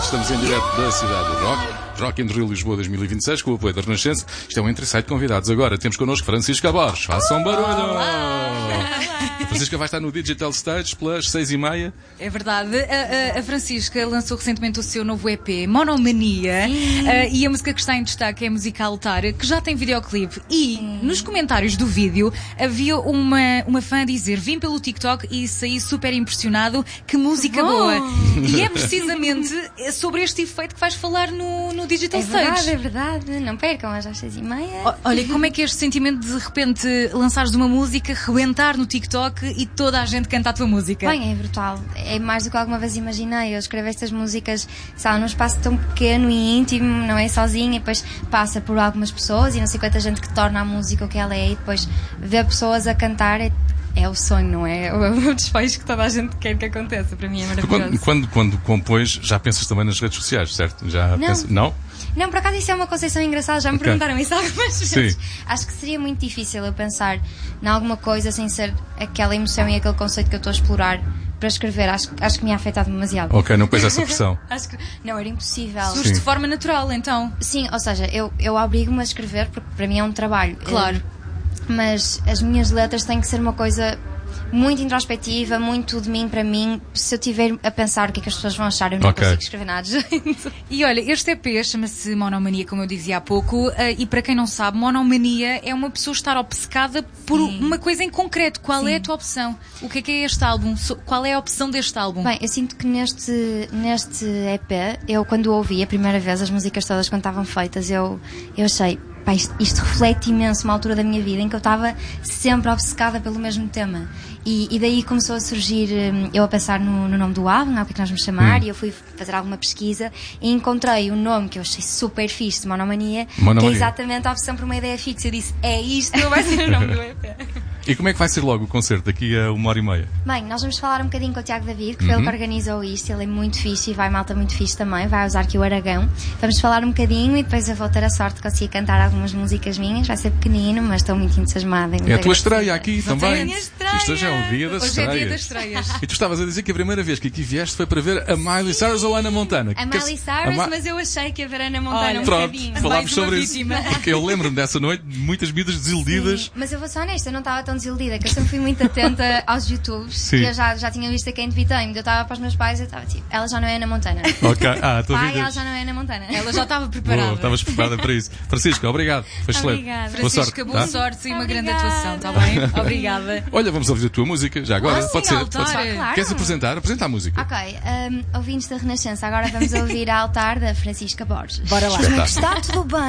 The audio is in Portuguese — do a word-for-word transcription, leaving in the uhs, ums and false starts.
estamos em direto da cidade do Rock. Rock in Rio Lisboa dois mil e vinte e seis, com o apoio da Renascença. Isto é um entre-site de convidados. Agora temos connosco Francisca Borges. Façam barulho! Olá. A Francisca vai estar no Digital Stage pelas seis e meia. É verdade. A, a, a Francisca lançou recentemente o seu novo E P, Monomania, uh, e a música que está em destaque é a música Altar, que já tem videoclipe. E hum. nos comentários do vídeo havia uma, uma fã a dizer: vim pelo TikTok e saí super impressionado, que música oh. boa. E é precisamente sobre este efeito que vais falar no, no Digital é Stage. É verdade, é verdade. Não percam, às seis e meia. Olha, como é que é este sentimento de de repente lançares uma música, rebentar no TikTok e toda a gente canta a tua música? Bem, é brutal. É mais do que alguma vez imaginei. Eu escrevo estas músicas, sabe, num espaço tão pequeno e íntimo, não é, sozinha, e depois passa por algumas pessoas e não sei quanta gente que torna a música o que ela é, e depois ver pessoas a cantar é, é o sonho, não é? O, o desfecho que toda a gente quer que aconteça. Para mim é maravilhoso. Quando, quando, quando compões, já pensas também nas redes sociais, certo? Já não. Pensa... Não? Não, por acaso isso é uma concepção engraçada, já me okay. perguntaram isso algumas vezes. Sim. Acho que seria muito difícil eu pensar em alguma coisa sem ser aquela emoção e aquele conceito que eu estou a explorar para escrever. Acho, acho que me ia afetar demasiado. Ok, não pôs essa pressão. Acho que não, era impossível. Surge de forma natural, então. Sim, ou seja, eu, eu obrigo-me a escrever porque para mim é um trabalho. Claro. Mas as minhas letras têm que ser uma coisa muito introspectiva, muito de mim para mim. Se eu estiver a pensar o que é que as pessoas vão achar, eu não okay. consigo escrever nada de jeito. E olha, este E P chama-se Monomania, como eu dizia há pouco, uh, e para quem não sabe, Monomania é uma pessoa estar obcecada por Sim. uma coisa em concreto. Qual Sim. é a tua opção? O que é que é este álbum? Qual é a opção deste álbum? Bem, eu sinto que neste, neste E P, eu quando ouvi a primeira vez as músicas todas quando estavam feitas, eu, eu achei... Pá, isto, isto reflete imenso uma altura da minha vida em que eu estava sempre obcecada pelo mesmo tema. E, e daí começou a surgir, eu a pensar no, no nome do álbum, o que é que nós vamos chamar, hum. e eu fui fazer alguma pesquisa e encontrei um nome que eu achei super fixe, de Monomania, Monomania, que é exatamente a opção para uma ideia fixa. Eu disse, é isto, vai ser o nome do E P. E como é que vai ser logo o concerto, daqui a uma hora e meia? Bem, nós vamos falar um bocadinho com o Tiago David, que foi uhum. ele que organizou isto. Ele é muito fixe e vai malta muito fixe também, vai usar aqui o Aragão. Vamos falar um bocadinho e depois eu vou ter a sorte de conseguir cantar algumas músicas minhas. Vai ser pequenino, mas estou muito entusiasmada. É a tua estreia aqui Não também. É a minha estreia. Isto hoje é o dia das hoje estreias. É dia das estreias. E tu estavas a dizer que a primeira vez que aqui vieste foi para ver a Miley Cyrus ou a Ana Montana? A Miley Cyrus, Ma... mas eu achei que ia ver a Ana Montana. Olha, um pronto, bocadinho. falámos sobre vítima. isso. Porque eu lembro-me dessa noite, muitas vidas desiludidas. Sim, mas eu vou ser honesta, eu não estava tão desiludida, que eu sempre fui muito atenta aos YouTubes. Sim. E eu já, já tinha visto a quem Devitei. Eu estava para os meus pais e eu estava tipo, ela já não é Ana Montana. Ok, ah, a tua Pai, vida. ela já não é Ana Montana. Ela já estava preparada. Boa, estavas preparada para isso. Francisca, obrigado. Foi excelente. Obrigada. Boa Francisca, sorte, boa tá? sorte e uma Obrigada. grande atuação, está bem? Obrigada. Olha, vamos ouvir a tua música já agora. Ah, pode sim, ser. Altar. Pode ser. Claro. Queres apresentar? Apresenta a música. Ok, um, ouvintes da Renascença, agora vamos ouvir a Altar da Francisca Borges. Bora lá. Está tudo bem.